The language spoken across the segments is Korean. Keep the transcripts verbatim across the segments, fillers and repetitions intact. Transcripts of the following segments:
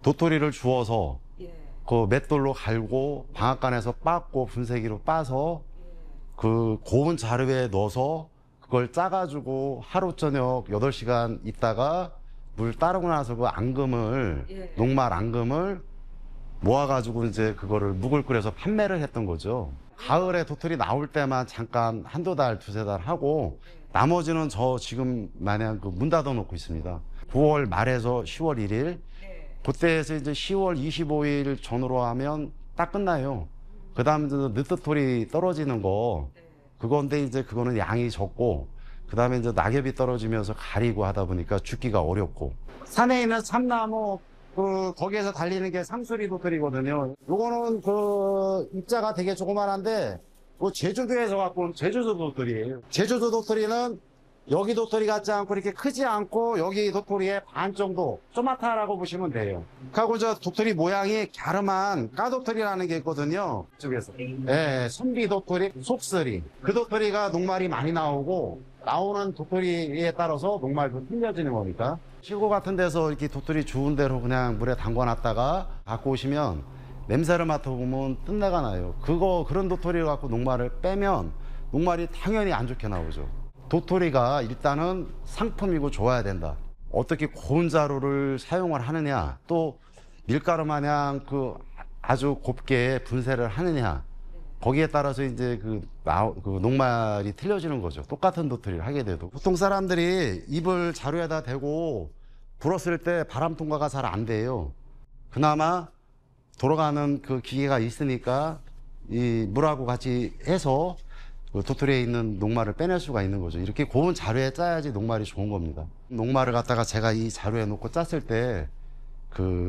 도토리를 주워서 예. 그 맷돌로 갈고 방앗간에서 빻고 분쇄기로 빻아서 그 고운 자루에 넣어서 그걸 짜가지고 하루 저녁 여덟 시간 있다가 물 따르고 나서 그 앙금을 예. 녹말 앙금을 모아가지고 이제 그거를 묵을 끓여서 판매를 했던 거죠. 가을에 도토리 나올 때만 잠깐 한두 달, 두세 달 하고 나머지는 저 지금 마냥 그 문 닫아 놓고 있습니다. 구월 말에서 시월 일 일 네. 그때에서 이제 시월 이십오 일 전후로 하면 딱 끝나요. 그 다음에 늦도토리 떨어지는 거 그건데 이제 그거는 양이 적고 그 다음에 이제 낙엽이 떨어지면서 가리고 하다 보니까 죽기가 어렵고 산에 있는 참나무 그 거기에서 달리는 게 상수리 도토리거든요. 요거는 그 입자가 되게 조그만한데 그 제주도에서 갖고 온 제주도 도토리예요. 제주도 도토리는 여기 도토리 같지 않고 이렇게 크지 않고 여기 도토리의 반 정도 쪼마타라고 보시면 돼요. 그리고 저 도토리 모양이 갸름한 까도토리라는 게 있거든요. 이쪽에서. 예, 선비 도토리, 속쓰리. 그 도토리가 녹말이 많이 나오고 나오는 도토리에 따라서 녹말도 틀려지는 거니까. 시골 같은 데서 이렇게 도토리 주운 대로 그냥 물에 담궈 놨다가 갖고 오시면 냄새를 맡아보면 뜬내가 나요. 그거, 그런 도토리를 갖고 녹말을 빼면 녹말이 당연히 안 좋게 나오죠. 도토리가 일단은 상품이고 좋아야 된다. 어떻게 고운 자루를 사용을 하느냐, 또 밀가루 마냥 그 아주 곱게 분쇄를 하느냐, 거기에 따라서 이제 그, 나, 그 녹말이 틀려지는 거죠. 똑같은 도토리를 하게 돼도. 보통 사람들이 입을 자루에다 대고 불었을 때 바람 통과가 잘 안 돼요. 그나마 돌아가는 그 기계가 있으니까 이 물하고 같이 해서 그 도토리에 있는 녹말을 빼낼 수가 있는 거죠. 이렇게 고운 자루에 짜야지 녹말이 좋은 겁니다. 녹말을 갖다가 제가 이 자루에 놓고 짰을 때 그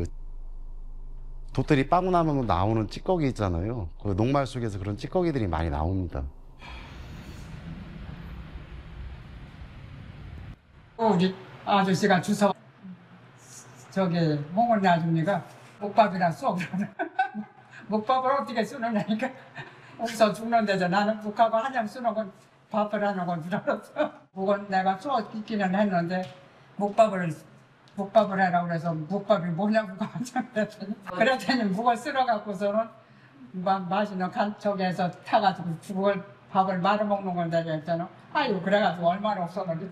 도토리 빠고 나면 나오는 찌꺼기 있잖아요. 그 녹말 속에서 그런 찌꺼기들이 많이 나옵니다. 우리 아저씨가 주워 저기 몽골 아줌니가 묵밥이나 쏘 묵밥을 어떻게 쓰느냐니까 웃어 죽는데서 나는 묵밥을 한장 쓰는 건 밥을 하는 건 줄 알았어. 묵은 내가 쏘 있기는 했는데 묵밥을 묵밥을 해라 그래서 묵밥이 뭐냐고 하셨더니 그랬더니 묵을 쓸어갖고서는 막 맛있는 간척에서 타가지고 그걸 밥을 말아 먹는 건데 했잖아. 아이고 그래가지고 얼마나 없었는지.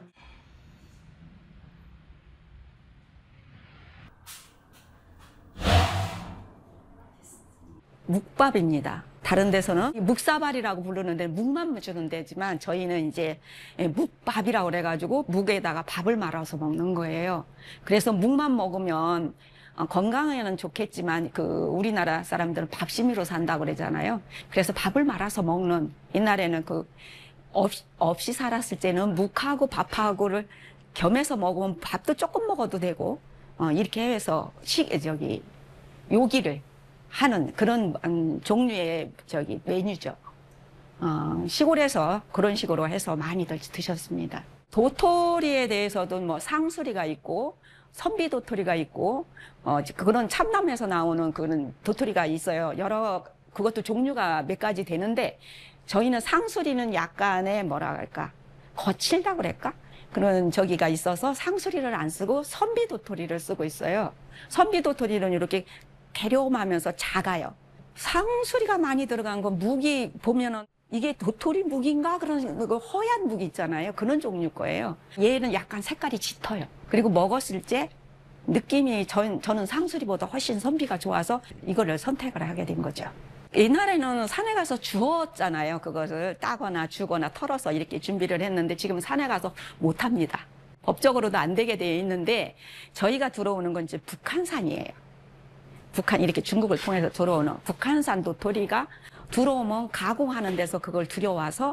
묵밥입니다. 다른 데서는 묵사발이라고 부르는데 묵만 주는 데지만 저희는 이제 묵밥이라고 그래가지고 묵에다가 밥을 말아서 먹는 거예요. 그래서 묵만 먹으면 건강에는 좋겠지만 그 우리나라 사람들은 밥심이로 산다고 그러잖아요. 그래서 밥을 말아서 먹는, 옛날에는 그 없, 없이 살았을 때는 묵하고 밥하고를 겸해서 먹으면 밥도 조금 먹어도 되고 어, 이렇게 해서 시, 저기 요기를 하는 그런 음, 종류의 저기 메뉴죠. 어, 시골에서 그런 식으로 해서 많이들 드셨습니다. 도토리에 대해서도 뭐 상수리가 있고 선비 도토리가 있고 어, 그런 참남에서 나오는 그런 도토리가 있어요. 여러 그것도 종류가 몇 가지 되는데 저희는 상수리는 약간의 뭐라 할까 거칠다 그럴까 그런 저기가 있어서 상수리를 안 쓰고 선비 도토리를 쓰고 있어요. 선비 도토리는 이렇게 개려움하면서 작아요. 상수리가 많이 들어간 건 묵이 보면은 이게 도토리 묵인가 그런 그 허연 묵 있잖아요. 그런 종류 거예요. 얘는 약간 색깔이 짙어요. 그리고 먹었을 때 느낌이 전, 저는 상수리보다 훨씬 선비가 좋아서 이거를 선택을 하게 된 거죠. 옛날에는 산에 가서 주웠잖아요. 그것을 따거나 주거나 털어서 이렇게 준비를 했는데 지금은 산에 가서 못 합니다. 법적으로도 안 되게 되어 있는데 저희가 들어오는 건 이제 북한산이에요. 북한 이렇게 중국을 통해서 들어오는 북한산 도토리가 들어오면 가공하는 데서 그걸 들여와서